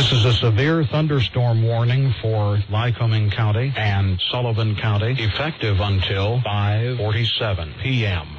This is a severe thunderstorm warning for Lycoming County and Sullivan County, effective until 5:47 p.m.